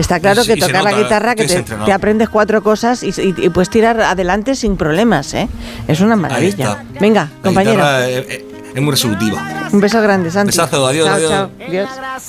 Está claro que tocar la guitarra, que te aprendes 4 cosas y puedes tirar adelante sin problemas, ¿eh? Es una maravilla. Venga, compañero. Es muy resolutiva. Un beso grande, Santi. Besazo, adiós. Chao, adiós. chao. Adiós.